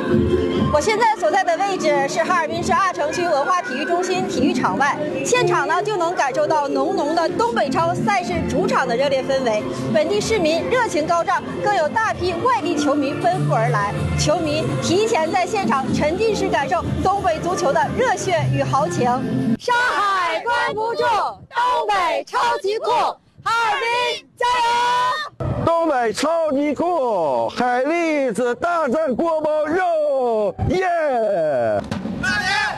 我现在所在的位置是哈尔滨市阿城区文化体育中心体育场外，现场呢就能感受到浓浓的东北超赛事主场的热烈氛围，本地市民热情高涨，更有大批外地球迷奔赴而来。球迷提前在现场沉浸式感受东北足球的热血与豪情。上海关不住，东北超级酷，哈尔滨加油！ 东北超级酷，海蛎子大战锅包肉，耶！ 大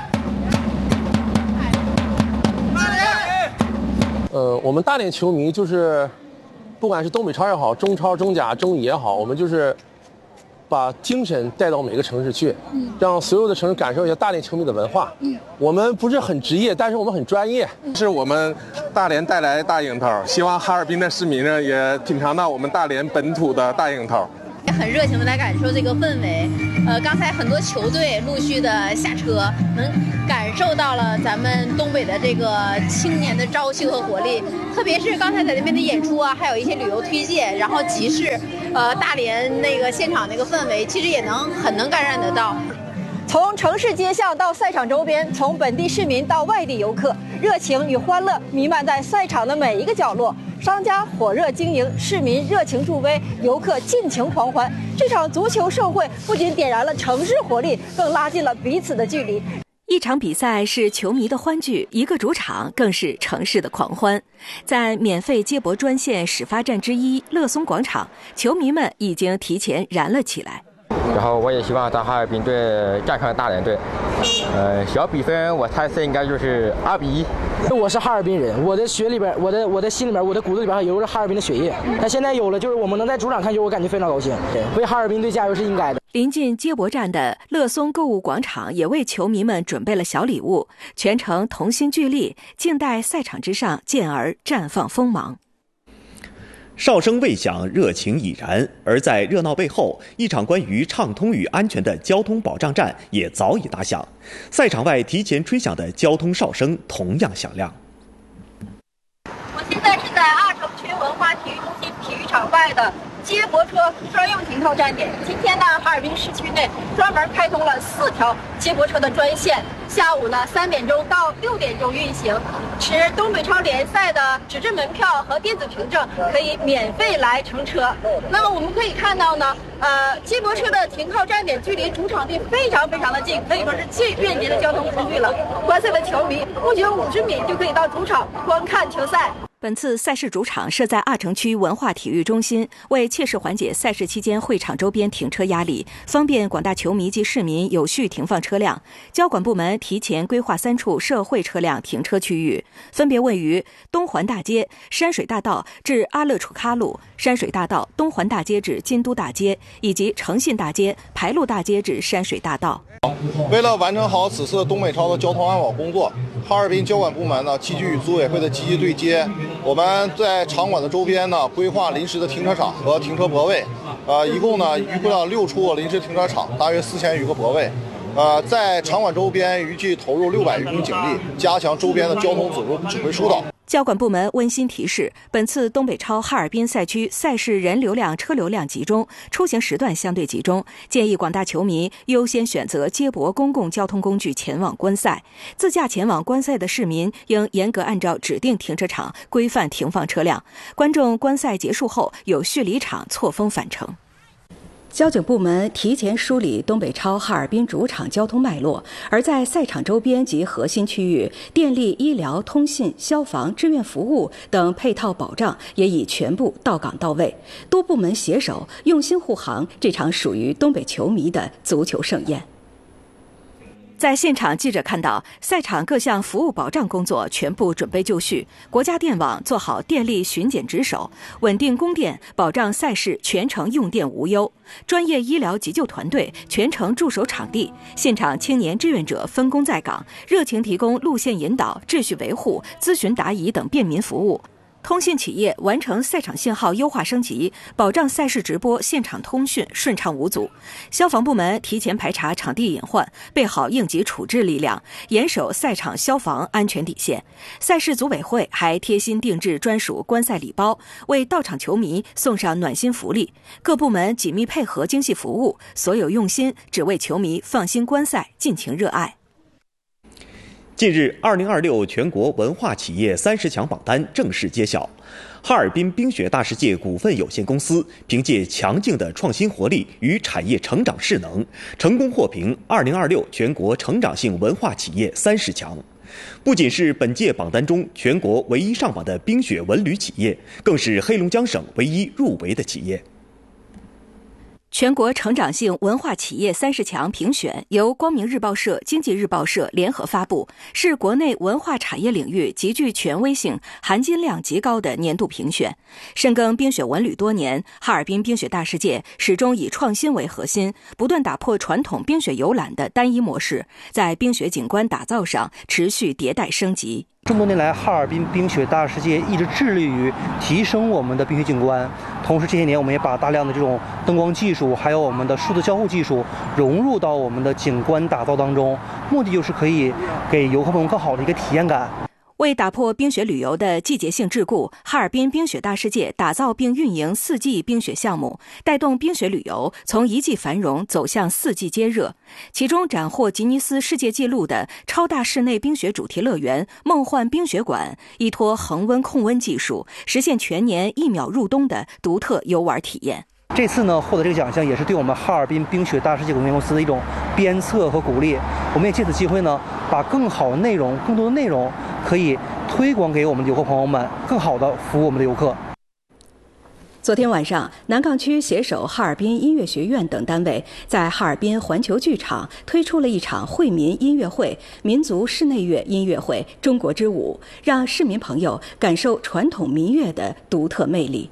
连！ 我们大连球迷就是，不管是东北超也好，中超、中甲、中乙也好，我们就是把精神带到每个城市去，让所有的城市感受一下大连球迷的文化。我们不是很职业，但是我们很专业。 是我们大连带来大樱桃，希望哈尔滨的市民呢也品尝到我们大连本土的大樱桃。 很热情的来感受这个氛围。刚才很多球队陆续的下车，能感受到了咱们东北的这个青年的朝气和活力。特别是刚才在那边的演出啊，还有一些旅游推荐，然后集市，大连那个现场那个氛围，其实也很能感染得到。 从城市街巷到赛场周边，从本地市民到外地游客，热情与欢乐弥漫在赛场的每一个角落。商家火热经营，市民热情助威，游客尽情狂欢。这场足球盛会不仅点燃了城市活力，更拉近了彼此的距离。 一场比赛是球迷的欢聚，一个主场更是城市的狂欢。在免费接驳专线始发站之一乐松广场，球迷们已经提前燃了起来。 然后我也希望咱哈尔滨队战胜大连队。小比分我猜测应该就是2-1。 我是哈尔滨人，我的血里边，我的心里边，我的骨子里边有着哈尔滨的血液。但现在有了，就是我们能在主场看球，我感觉非常高兴。为哈尔滨队加油是应该的。 临近接驳站的乐松购物广场也为球迷们准备了小礼物，全程同心聚力，静待赛场之上健儿绽放锋芒。 哨声未响，热情已燃。而在热闹背后，一场关于畅通与安全的交通保障战也早已打响。赛场外提前吹响的交通哨声同样响亮。 我现在是在阿城区文化体育中心体育场外的接驳车专用停靠站点。今天呢，哈尔滨市区内专门开通了4条接驳车的专线，下午呢3点钟到6点钟运行。持东北超联赛的纸质门票和电子凭证可以免费来乘车。那么我们可以看到呢，接驳车的停靠站点距离主场地非常非常的近，可以说是最便捷的交通工具了。观赛的球迷不久50米就可以到主场观看球赛。 本次赛事主场设在阿城区文化体育中心，为切实缓解赛事期间会场周边停车压力，方便广大球迷及市民有序停放车辆，交管部门提前规划3处社会车辆停车区域，分别位于东环大街、山水大道至阿勒楚喀路、山水大道、东环大街至金都大街，以及诚信大街、排路大街至山水大道。 为了完成好此次东北超的交通安保工作，哈尔滨交管部门呢积极与组委会的积极对接。我们在场馆的周边呢规划临时的停车场和停车泊位，一共呢预估了6处临时停车场，大约4000余个泊位。在场馆周边预计投入600余名警力，加强周边的交通指挥疏导。 交管部门温馨提示，本次东北超哈尔滨赛区赛事人流量、车流量集中，出行时段相对集中，建议广大球迷优先选择接驳公共交通工具前往观赛。自驾前往观赛的市民应严格按照指定停车场规范停放车辆，观众观赛结束后有序离场，错峰返程。交警部门提前梳理东北超哈尔滨主场交通脉络，而在赛场周边及核心区域，电力、医疗、通信、消防、志愿服务等配套保障也已全部到岗到位，多部门携手，用心护航这场属于东北球迷的足球盛宴。在现场，记者看到赛场各项服务保障工作全部准备就绪，国家电网做好电力巡检值守，稳定供电，保障赛事全程用电无忧。专业医疗急救团队全程驻守场地，现场青年志愿者分工在岗，热情提供路线引导、秩序维护、咨询答疑等便民服务。 通信企业完成赛场信号优化升级，保障赛事直播现场通讯顺畅无阻。消防部门提前排查场地隐患，备好应急处置力量，严守赛场消防安全底线。赛事组委会还贴心定制专属观赛礼包，为到场球迷送上暖心福利。各部门紧密配合，精细服务，所有用心，只为球迷放心观赛，尽情热爱。 近日，2026全国文化企业30强榜单正式揭晓。哈尔滨冰雪大世界股份有限公司凭借强劲的创新活力与产业成长势能，成功获评2026全国成长性文化企业30强。不仅是本届榜单中全国唯一上榜的冰雪文旅企业，更是黑龙江省唯一入围的企业。 全国成长性文化企业30强评选由光明日报社、经济日报社联合发布，是国内文化产业领域极具权威性、含金量极高的年度评选。深耕冰雪文旅多年，哈尔滨冰雪大世界始终以创新为核心，不断打破传统冰雪游览的单一模式，在冰雪景观打造上持续迭代升级。 这么多年来，哈尔滨冰雪大世界一直致力于提升我们的冰雪景观，同时这些年我们也把大量的这种灯光技术，还有我们的数字交互技术融入到我们的景观打造当中，目的就是可以给游客朋友更好的一个体验感。 为打破冰雪旅游的季节性桎梏，哈尔滨冰雪大世界打造并运营4季冰雪项目，带动冰雪旅游从一季繁荣走向4季皆热。其中斩获吉尼斯世界纪录的超大室内冰雪主题乐园梦幻冰雪馆，依托恒温控温技术，实现全年1秒入冬的独特游玩体验。 这次呢，获得这个奖项也是对我们哈尔滨冰雪大世界股份有限公司的一种鞭策和鼓励。我们也借此机会呢，把更好的内容、更多的内容可以推广给我们的游客朋友们，更好的服务我们的游客。 昨天晚上，南岗区携手哈尔滨音乐学院等单位，在哈尔滨环球剧场推出了一场惠民音乐会——民族室内乐音乐会《中国之舞》，让市民朋友感受传统民乐的独特魅力。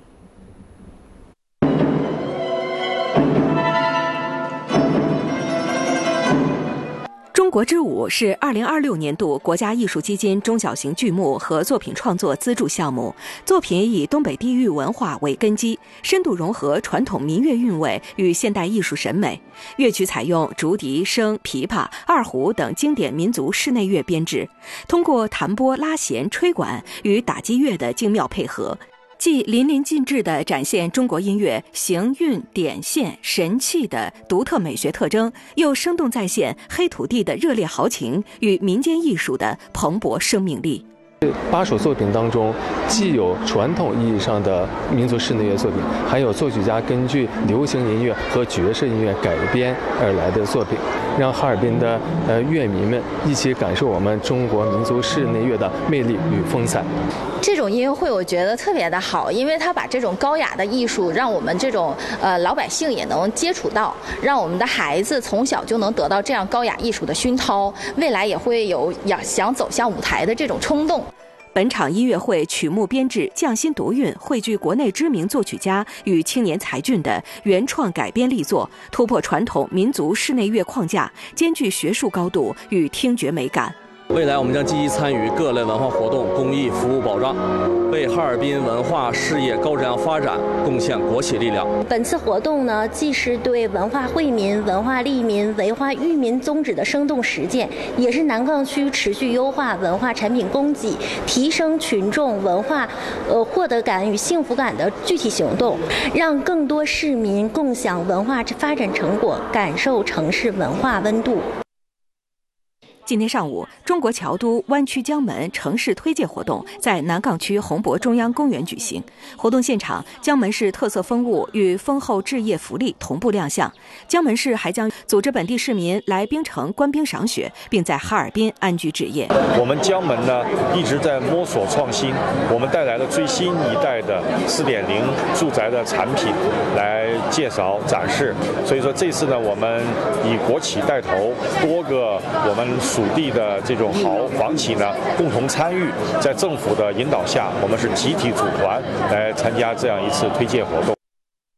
中国之舞是2026年度国家艺术基金中小型剧目和作品创作资助项目，作品以东北地域文化为根基，深度融合传统民乐韵味与现代艺术审美。乐曲采用竹笛、笙、琵琶、二胡等经典民族室内乐编制，通过弹拨、拉弦、吹管与打击乐的精妙配合，既淋漓尽致地展现中国音乐形韵、点线、神气的独特美学特征，又生动再现黑土地的热烈豪情与民间艺术的蓬勃生命力。 8首作品当中，既有传统意义上的民族室内乐作品，还有作曲家根据流行音乐和爵士音乐改编而来的作品，让哈尔滨的乐迷们一起感受我们中国民族室内乐的魅力与风采。 这种音乐会我觉得特别的好，因为它把这种高雅的艺术让我们这种老百姓也能接触到，让我们的孩子从小就能得到这样高雅艺术的熏陶，未来也会有想走向舞台的这种冲动。 本场音乐会曲目编制匠心独运，汇聚国内知名作曲家与青年才俊的原创改编力作，突破传统民族室内乐框架，兼具学术高度与听觉美感。 未来我们将积极参与各类文化活动、公益服务保障，为哈尔滨文化事业高质量发展贡献国企力量。 本次活动呢，既是对文化惠民、文化利民、文化育民宗旨的生动实践，也是南岗区持续优化文化产品供给、提升群众文化获得感与幸福感的具体行动，让更多市民共享文化发展成果，感受城市文化温度。 今天上午，中国侨都湾区江门城市推介活动在南岗区宏博中央公园举行。活动现场，江门市特色风物与丰厚置业福利同步亮相。江门市还将组织本地市民来冰城观冰赏雪，并在哈尔滨安居置业。 我们江门呢一直在摸索创新，我们带来了最新一代的4.0住宅的产品来介绍展示。所以说这次呢，我们以国企带头，多个我们属地的这种房企呢共同参与，在政府的引导下，我们是集体组团来参加这样一次推介活动。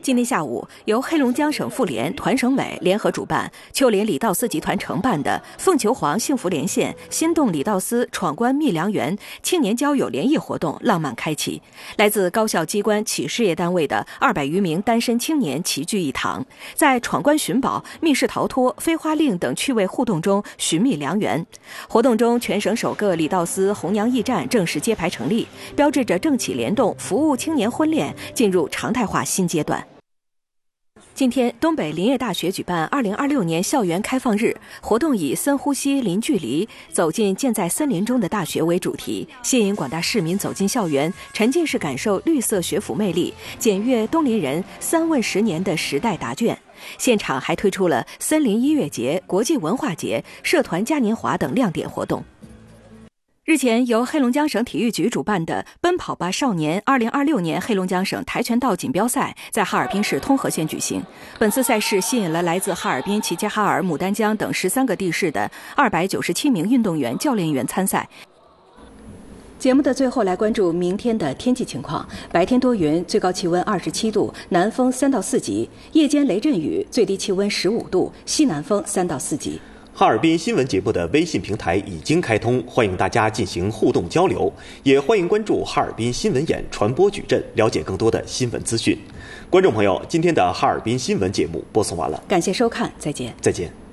今天下午，由黑龙江省妇联、团省委联合主办，秋联李道斯集团承办的凤求凰幸福连线心动李道斯闯关觅良缘青年交友联谊活动浪漫开启。来自高校机关企事业单位的200余名单身青年齐聚一堂，在闯关寻宝、密室逃脱、飞花令等趣味互动中寻觅良缘。活动中，全省首个李道斯红娘驿站正式揭牌成立，标志着政企联动服务青年婚恋进入常态化新阶段。今天，东北林业大学举办2026年校园开放日，活动以深呼吸零距离，走进建在森林中的大学为主题，吸引广大市民走进校园，沉浸式感受绿色学府魅力，检阅东林人3问10年的时代答卷。现场还推出了森林音乐节、国际文化节、社团嘉年华等亮点活动。日前，由黑龙江省体育局主办的“奔跑吧少年”2026年黑龙江省跆拳道锦标赛在哈尔滨市通河县举行。本次赛事吸引了来自哈尔滨、齐齐哈尔、牡丹江等13个地市的297名运动员、教练员参赛。节目的最后来关注明天的天气情况。白天多云，最高气温27度，南风3到4级；夜间雷阵雨，最低气温15度，西南风3到4级。 哈尔滨新闻节目的微信平台已经开通，欢迎大家进行互动交流，也欢迎关注哈尔滨新闻眼传播矩阵，了解更多的新闻资讯。观众朋友，今天的哈尔滨新闻节目播送完了， 感谢收看，再见。 再见。